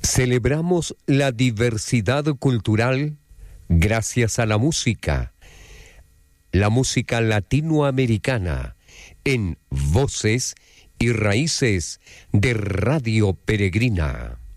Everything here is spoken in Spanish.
Celebramos la diversidad cultural gracias a la música latinoamericana, en Voces y Raíces de Radio Peregrina.